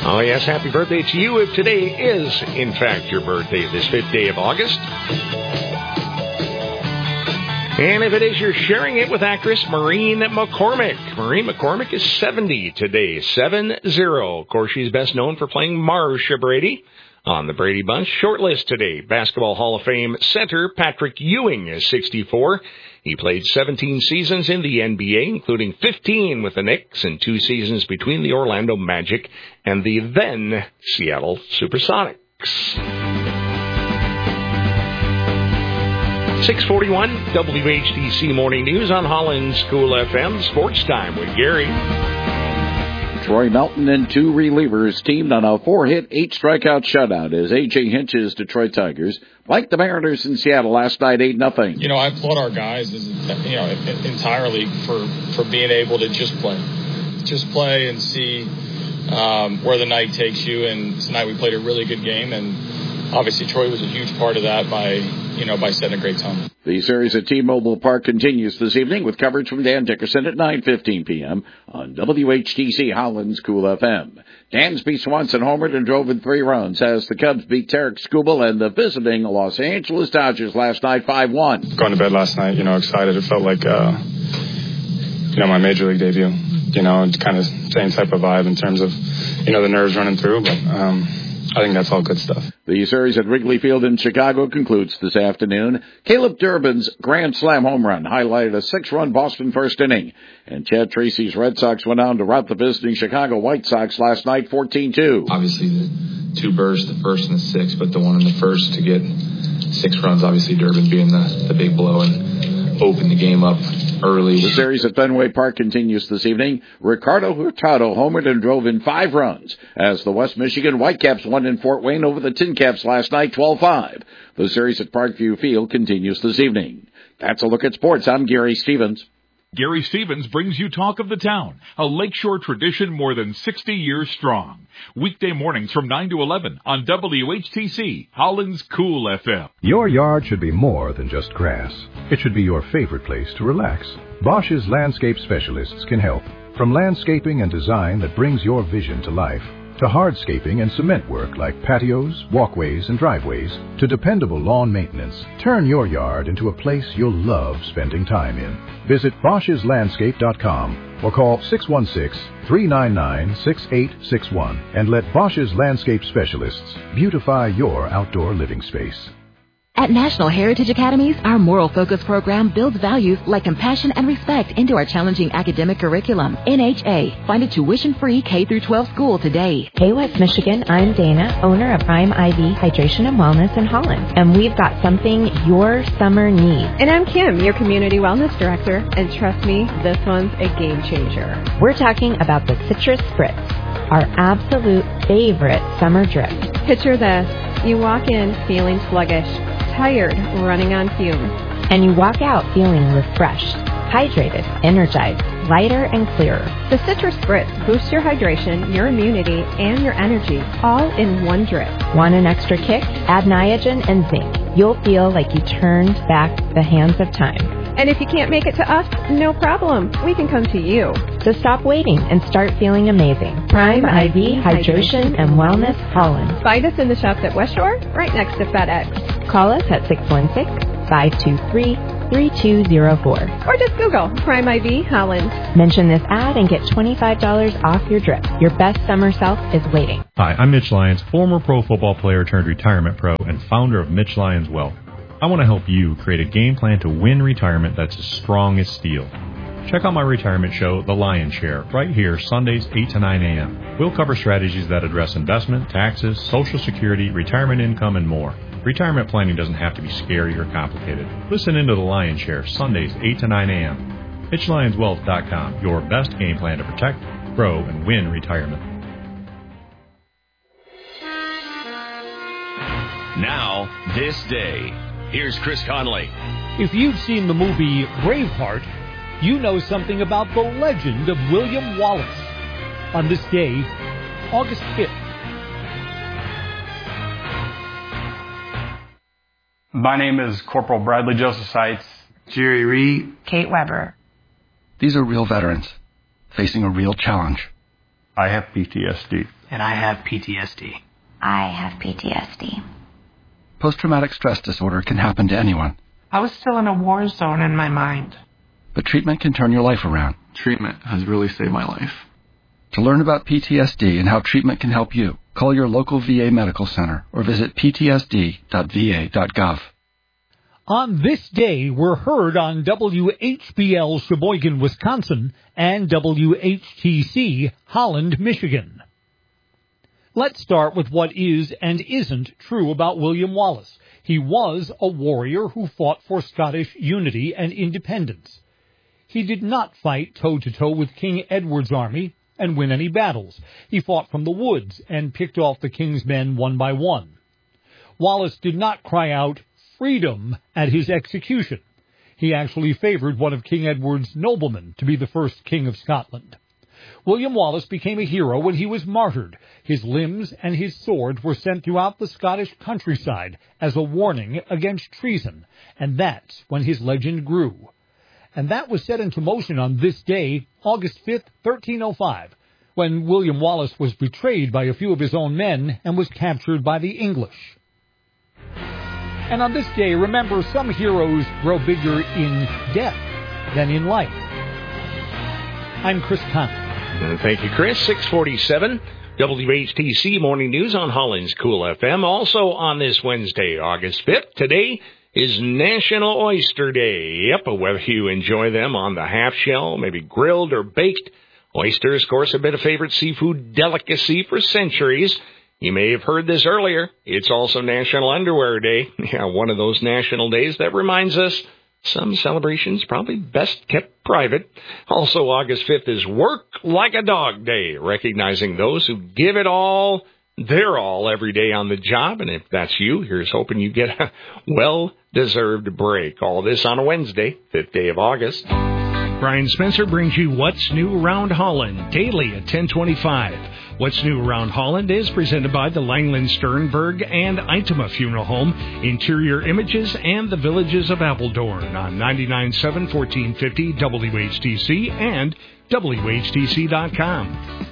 Oh, yes, happy birthday to you if today is, in fact, your birthday, this 5th day of August. And if it is, you're sharing it with actress Maureen McCormick. Maureen McCormick is 70 today, 7-0. Of course, she's best known for playing Marcia Brady on the Brady Bunch. Shortlist today, Basketball Hall of Fame center Patrick Ewing is 64. He played 17 seasons in the NBA, including 15 with the Knicks and 2 seasons between the Orlando Magic and the then Seattle Supersonics. 641 WHTC Morning News on Holland School FM. Sports Time with Gary. Troy Melton and 2 relievers teamed on a 4-hit, 8-strikeout shutout as A.J. Hinch's Detroit Tigers like the Mariners in Seattle last night, 8-0. You know, I applaud our guys, entirely for being able to just play and see where the night takes you. And tonight we played a really good game, and obviously Troy was a huge part of that by setting a great tone. The series at T-Mobile Park continues this evening with coverage from Dan Dickerson at 9:15 p.m. on WHTC Holland School FM. Dansby Swanson homered and drove in 3 runs as the Cubs beat Tarek Skubal and the visiting Los Angeles Dodgers last night 5-1. Going to bed last night, excited. It felt like, my major league debut. It's kind of same type of vibe in terms of, the nerves running through, but I think that's all good stuff. The series at Wrigley Field in Chicago concludes this afternoon. Caleb Durbin's grand slam home run highlighted a 6-run Boston first inning. And Chad Tracy's Red Sox went on to rout the visiting Chicago White Sox last night 14-2. Obviously the 2 bursts, the first and the 6th, but the one in the first to get 6 runs, obviously Durbin being the big blow and open the game up early. The series at Fenway Park continues this evening. Ricardo Hurtado homered and drove in 5 runs as the West Michigan Whitecaps won in Fort Wayne over the Tin Caps last night 12-5. The series at Parkview Field continues this evening. That's a look at sports. I'm Gary Stevens. Gary Stevens brings you Talk of the Town, a lakeshore tradition more than 60 years strong. Weekday mornings from 9 to 11 on WHTC, Holland's Cool FM. Your yard should be more than just grass. It should be your favorite place to relax. Bosch's landscape specialists can help. From landscaping and design that brings your vision to life, to hardscaping and cement work like patios, walkways, and driveways, to dependable lawn maintenance. Turn your yard into a place you'll love spending time in. Visit Bosch'sLandscape.com or call 616-399-6861 and let Bosch's Landscape Specialists beautify your outdoor living space. At National Heritage Academies, our moral focus program builds values like compassion and respect into our challenging academic curriculum. NHA. Find a tuition-free K-12 school today. Hey, West Michigan, I'm Dana, owner of Prime IV Hydration and Wellness in Holland, and we've got something your summer needs. And I'm Kim, your Community Wellness Director, and trust me, this one's a game changer. We're talking about the Citrus Spritz, our absolute favorite summer drip. Picture this. You walk in feeling sluggish, tired, running on fumes. And you walk out feeling refreshed, hydrated, energized, lighter and clearer. The Citrus Spritz boosts your hydration, your immunity, and your energy, all in one drip. Want an extra kick? Add Niagen and zinc. You'll feel like you turned back the hands of time. And if you can't make it to us, no problem. We can come to you. So stop waiting and start feeling amazing. Prime IV Hydration and Wellness Holland. Find us in the shops at West Shore, right next to FedEx. Call us at 616-523-3204. Or just Google Prime IV Holland. Mention this ad and get $25 off your drip. Your best summer self is waiting. Hi, I'm Mitch Lyons, former pro football player turned retirement pro and founder of Mitch Lyons Wealth. I want to help you create a game plan to win retirement that's as strong as steel. Check out my retirement show, The Lion's Share, right here, Sundays 8 to 9 a.m. We'll cover strategies that address investment, taxes, Social Security, retirement income, and more. Retirement planning doesn't have to be scary or complicated. Listen into The Lion's Share, Sundays 8 to 9 a.m. MitchLyonsWealth.com, your best game plan to protect, grow, and win retirement. Now, this day. Here's Chris Conley. If you've seen the movie Braveheart, you know something about the legend of William Wallace. On this day, August 5th. My name is Corporal Bradley Joseph Seitz. Jerry Reed. Kate Weber. These are real veterans facing a real challenge. I have PTSD. And I have PTSD. I have PTSD. Post-traumatic stress disorder can happen to anyone. I was still in a war zone in my mind. But treatment can turn your life around. Treatment has really saved my life. To learn about PTSD and how treatment can help you, call your local VA medical center or visit ptsd.va.gov. On this day, we're heard on WHBL Sheboygan, Wisconsin, and WHTC Holland, Michigan. Let's start with what is and isn't true about William Wallace. He was a warrior who fought for Scottish unity and independence. He did not fight toe-to-toe with King Edward's army and win any battles. He fought from the woods and picked off the king's men one by one. Wallace did not cry out freedom at his execution. He actually favored one of King Edward's noblemen to be the first king of Scotland. William Wallace became a hero when he was martyred. His limbs and his sword were sent throughout the Scottish countryside as a warning against treason, and that's when his legend grew. And that was set into motion on this day, August 5th, 1305, when William Wallace was betrayed by a few of his own men and was captured by the English. And on this day, remember, some heroes grow bigger in death than in life. I'm Chris Conley. Thank you, Chris. 647, WHTC Morning News on Holland's Cool FM. Also on this Wednesday, August 5th, today is National Oyster Day. Yep, whether you enjoy them on the half shell, maybe grilled or baked, oysters, of course, have been a favorite seafood delicacy for centuries. You may have heard this earlier. It's also National Underwear Day. Yeah, one of those national days that reminds us some celebrations probably best kept private. Also, August 5th is Work Like a Dog Day, recognizing those who give it all, their all, every day on the job. And if that's you, here's hoping you get a well-deserved break. All this on a Wednesday, 5th day of August. Brian Spencer brings you What's New Around Holland, daily at 10:25. What's New Around Holland is presented by the Langland Sternberg and Itema Funeral Home, Interior Images, and the Villages of Appledorn on 99.7 1450 WHTC and WHTC.com.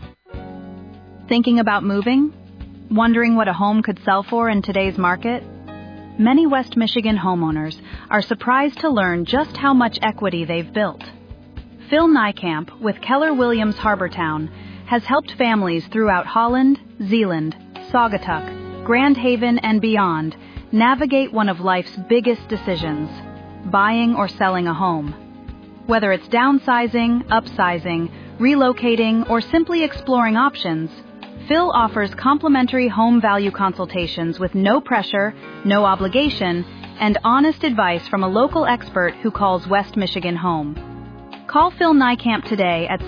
Thinking about moving? Wondering what a home could sell for in today's market? Many West Michigan homeowners are surprised to learn just how much equity they've built. Phil Niekamp with Keller Williams Harbortown has helped families throughout Holland, Zeeland, Saugatuck, Grand Haven, and beyond navigate one of life's biggest decisions, buying or selling a home. Whether it's downsizing, upsizing, relocating, or simply exploring options, Phil offers complimentary home value consultations with no pressure, no obligation, and honest advice from a local expert who calls West Michigan home. Call Phil Niekamp today at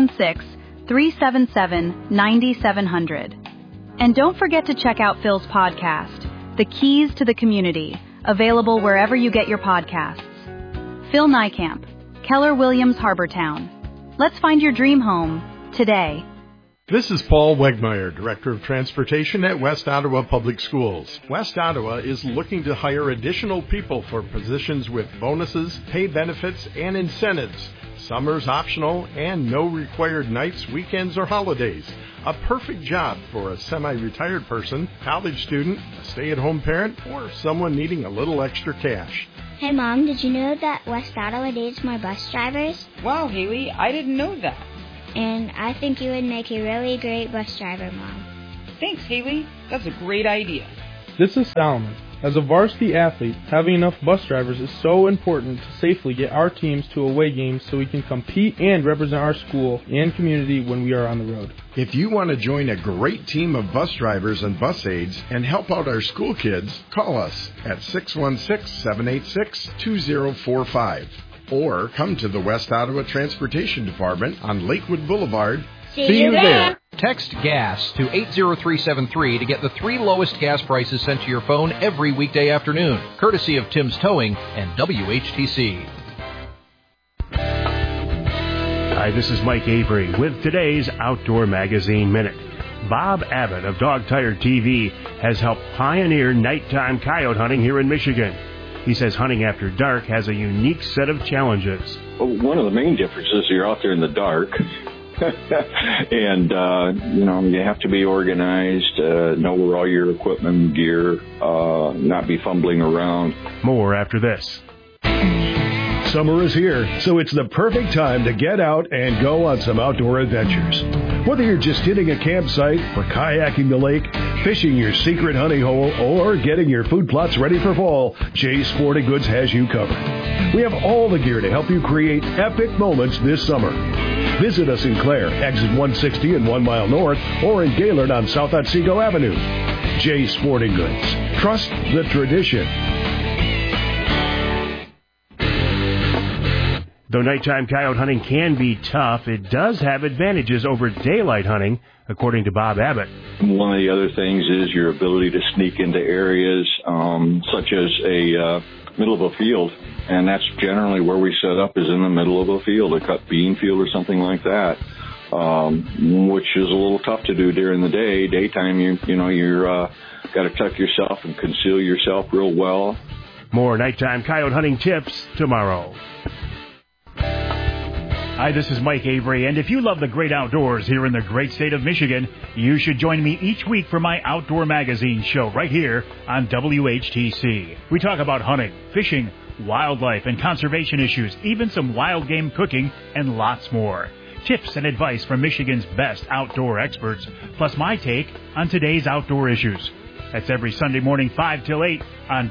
616-377-9700. And don't forget to check out Phil's podcast, The Keys to the Community, available wherever you get your podcasts. Phil Niekamp, Keller Williams Harbortown. Let's find your dream home today. This is Paul Wegmeyer, Director of Transportation at West Ottawa Public Schools. West Ottawa is looking to hire additional people for positions with bonuses, pay benefits, and incentives. Summer's optional and no required nights, weekends, or holidays. A perfect job for a semi-retired person, college student, a stay-at-home parent, or someone needing a little extra cash. Hey, Mom, did you know that West Ottawa needs more bus drivers? Wow, Haley, I didn't know that. And I think you would make a really great bus driver, Mom. Thanks, Haley. That's a great idea. This is Solomon. As a varsity athlete, having enough bus drivers is so important to safely get our teams to away games so we can compete and represent our school and community when we are on the road. If you want to join a great team of bus drivers and bus aides and help out our school kids, call us at 616-786-2045. Or come to the West Ottawa Transportation Department on Lakewood Boulevard. See you there. Text GAS to 80373 to get the 3 lowest gas prices sent to your phone every weekday afternoon, courtesy of Tim's Towing and WHTC. Hi, this is Mike Avery with today's Outdoor Magazine Minute. Bob Abbott of Dog Tired TV has helped pioneer nighttime coyote hunting here in Michigan. He says hunting after dark has a unique set of challenges. Well, one of the main differences is you're out there in the dark, And, you have to be organized, know where all your equipment and gear, not be fumbling around. More after this. Summer is here, so it's the perfect time to get out and go on some outdoor adventures. Whether you're just hitting a campsite or kayaking the lake, fishing your secret honey hole, or getting your food plots ready for fall, Jay's Sporting Goods has you covered. We have all the gear to help you create epic moments this summer. Visit us in Clare, exit 160 and 1 mile north, or in Gaylord on South Otsego Avenue. Jay's Sporting Goods. Trust the tradition. Though nighttime coyote hunting can be tough, it does have advantages over daylight hunting, according to Bob Abbott. One of the other things is your ability to sneak into areas such as a middle of a field, and that's generally where we set up, is in the middle of a field, a cut bean field or something like that, which is a little tough to do during the day. Daytime, you're got to tuck yourself and conceal yourself real well. More nighttime coyote hunting tips tomorrow. Hi, this is Mike Avery, and if you love the great outdoors here in the great state of Michigan, you should join me each week for my Outdoor Magazine show right here on WHTC. We talk about hunting, fishing, wildlife, and conservation issues, even some wild game cooking, and lots more. Tips and advice from Michigan's best outdoor experts, plus my take on today's outdoor issues. That's every Sunday morning 5 till 8 on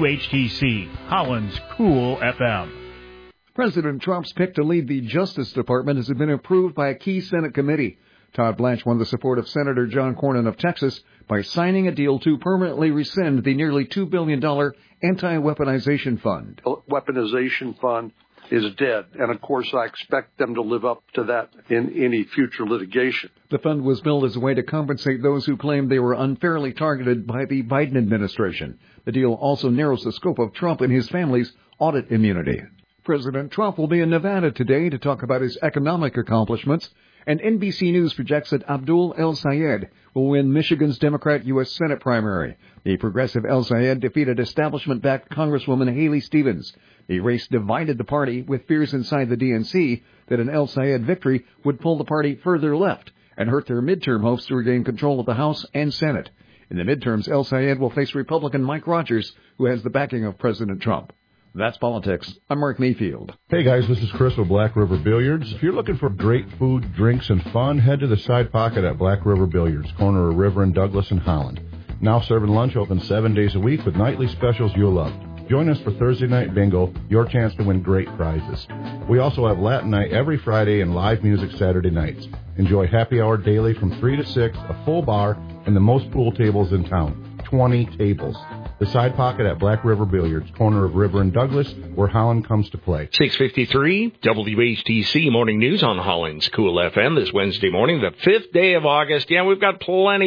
WHTC, Holland's Cool FM. President Trump's pick to lead the Justice Department has been approved by a key Senate committee. Todd Blanche won the support of Senator John Cornyn of Texas by signing a deal to permanently rescind the nearly $2 billion anti-weaponization fund. The weaponization fund is dead, and of course I expect them to live up to that in any future litigation. The fund was built as a way to compensate those who claimed they were unfairly targeted by the Biden administration. The deal also narrows the scope of Trump and his family's audit immunity. President Trump will be in Nevada today to talk about his economic accomplishments, and NBC News projects that Abdul El-Sayed will win Michigan's Democrat U.S. Senate primary. The progressive El-Sayed defeated establishment-backed Congresswoman Haley Stevens. The race divided the party, with fears inside the DNC that an El-Sayed victory would pull the party further left and hurt their midterm hopes to regain control of the House and Senate. In the midterms, El-Sayed will face Republican Mike Rogers, who has the backing of President Trump. That's politics. I'm Mark Mayfield. Hey guys, this is Chris with Black River Billiards. If you're looking for great food, drinks, and fun, head to the Side Pocket at Black River Billiards, corner of River and Douglas in Holland. Now serving lunch, open 7 days a week with nightly specials you'll love. Join us for Thursday night bingo, your chance to win great prizes. We also have Latin night every Friday and live music Saturday nights. Enjoy happy hour daily from 3 to 6, a full bar, and the most pool tables in town. 20 tables. The Side Pocket at Black River Billiards, corner of River and Douglas, where Holland comes to play. 6:53, WHTC Morning News on Holland's Cool FM this Wednesday morning, the 5th day of August. Yeah, we've got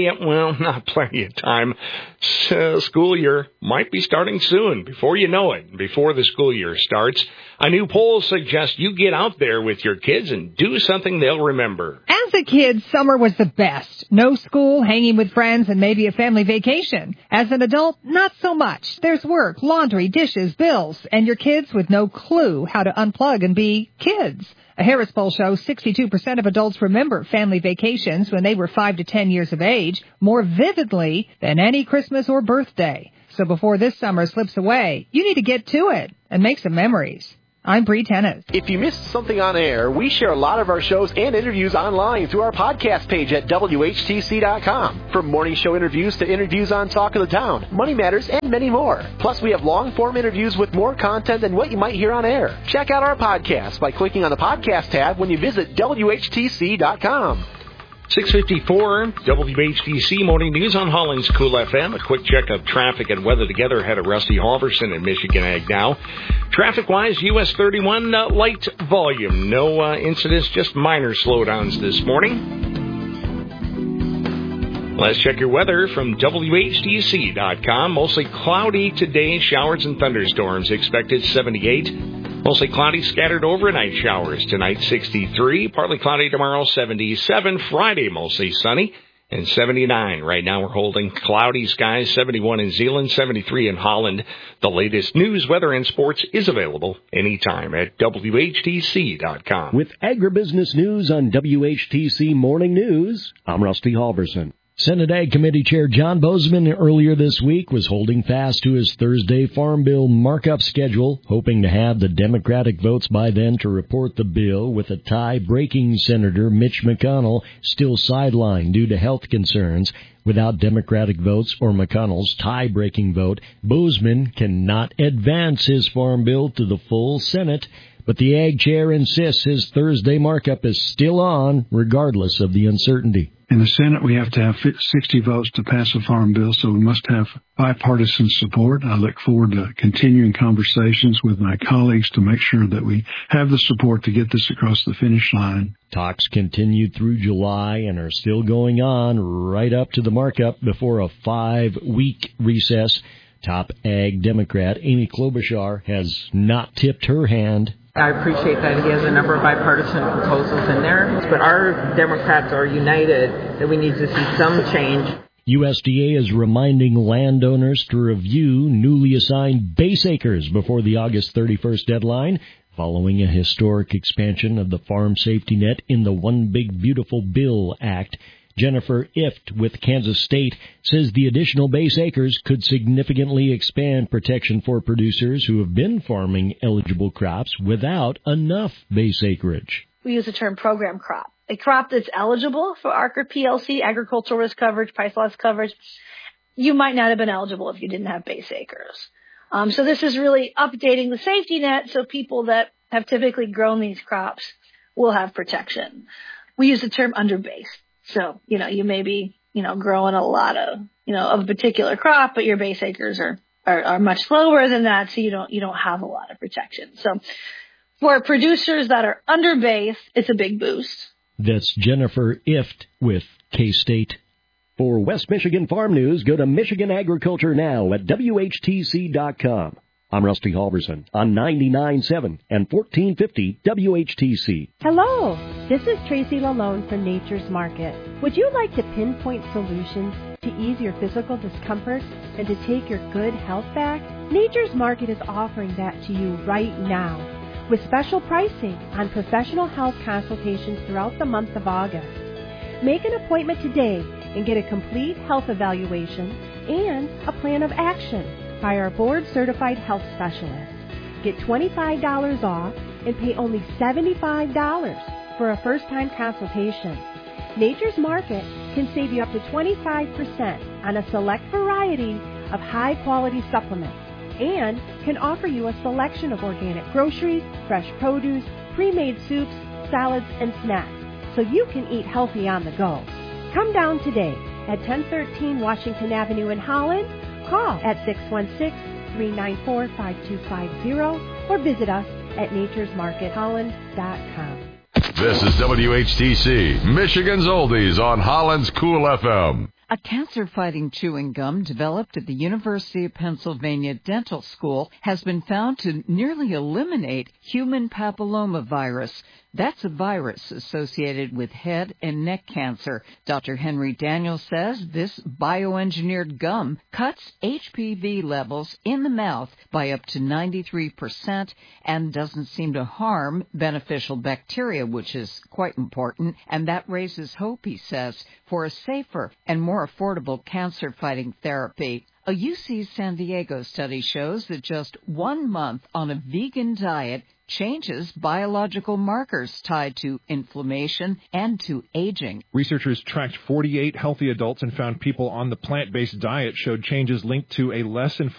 not plenty of time. School year might be starting soon, before you know it, before the school year starts. A new poll suggests you get out there with your kids and do something they'll remember. As a kid, summer was the best. No school, hanging with friends, and maybe a family vacation. As an adult, not so much. There's work, laundry, dishes, bills, and your kids with no clue how to unplug and be kids. A Harris poll shows 62% of adults remember family vacations when they were 5 to 10 years of age more vividly than any Christmas or birthday. So before this summer slips away, you need to get to it and make some memories. I'm Bree Tennis. If you missed something on air, we share a lot of our shows and interviews online through our podcast page at WHTC.com. From morning show interviews to interviews on Talk of the Town, Money Matters, and many more. Plus, we have long-form interviews with more content than what you might hear on air. Check out our podcast by clicking on the podcast tab when you visit WHTC.com. 6:54, WHTC Morning News on Holland's Cool FM. A quick check of traffic and weather together ahead of Rusty Halverson in Michigan Ag Now. Traffic-wise, US 31, light volume. No incidents, just minor slowdowns this morning. Let's check your weather from WHTC.com. Mostly cloudy today, showers and thunderstorms expected 78. Mostly cloudy, scattered overnight showers. Tonight, 63. Partly cloudy tomorrow, 77. Friday, mostly sunny. and 79. Right now we're holding cloudy skies, 71 in Zeeland, 73 in Holland. The latest news, weather, and sports is available anytime at WHTC.com. With agribusiness news on WHTC Morning News, I'm Rusty Halverson. Senate Ag Committee Chair John Bozeman earlier this week was holding fast to his Thursday Farm Bill markup schedule, hoping to have the Democratic votes by then to report the bill, with a tie-breaking Senator Mitch McConnell still sidelined due to health concerns. Without Democratic votes or McConnell's tie-breaking vote, Bozeman cannot advance his Farm Bill to the full Senate. But the Ag Chair insists his Thursday markup is still on, regardless of the uncertainty. In the Senate, we have to have 60 votes to pass a farm bill, so we must have bipartisan support. I look forward to continuing conversations with my colleagues to make sure that we have the support to get this across the finish line. Talks continued through July and are still going on right up to the markup before a 5-week recess. Top Ag Democrat Amy Klobuchar has not tipped her hand. I appreciate that he has a number of bipartisan proposals in there, but our Democrats are united that we need to see some change. USDA is reminding landowners to review newly assigned base acres before the August 31st deadline, following a historic expansion of the farm safety net in the One Big Beautiful Bill Act. Jennifer Ift with Kansas State says the additional base acres could significantly expand protection for producers who have been farming eligible crops without enough base acreage. We use the term program crop. A crop that's eligible for ARC PLC, agricultural risk coverage, price loss coverage. You might not have been eligible if you didn't have base acres. So this is really updating the safety net so people that have typically grown these crops will have protection. We use the term underbase. So, you may be, growing a lot of, of a particular crop, but your base acres are much lower than that, so you don't have a lot of protection. So for producers that are under base, it's a big boost. That's Jennifer Ift with K-State. For West Michigan Farm News, go to Michigan Agriculture Now at WHTC.com. I'm Rusty Halverson on 99.7 and 1450 WHTC. Hello, this is Tracy Lalone from Nature's Market. Would you like to pinpoint solutions to ease your physical discomfort and to take your good health back? Nature's Market is offering that to you right now with special pricing on professional health consultations throughout the month of August. Make an appointment today and get a complete health evaluation and a plan of action by our board-certified health specialist. Get $25 off and pay only $75 for a first-time consultation. Nature's Market can save you up to 25% on a select variety of high-quality supplements and can offer you a selection of organic groceries, fresh produce, pre-made soups, salads, and snacks so you can eat healthy on the go. Come down today at 1013 Washington Avenue in Holland. Call at 616-394-5250 or visit us at naturesmarketholland.com. This is WHTC, Michigan's Oldies on Holland's Cool FM. A cancer-fighting chewing gum developed at the University of Pennsylvania Dental School has been found to nearly eliminate human papillomavirus. That's a virus associated with head and neck cancer. Dr. Henry Daniels says this bioengineered gum cuts HPV levels in the mouth by up to 93% and doesn't seem to harm beneficial bacteria, which is quite important. And that raises hope, he says, for a safer and more affordable cancer-fighting therapy. A UC San Diego study shows that just 1 month on a vegan diet changes biological markers tied to inflammation and to aging. Researchers tracked 48 healthy adults and found people on the plant-based diet showed changes linked to a less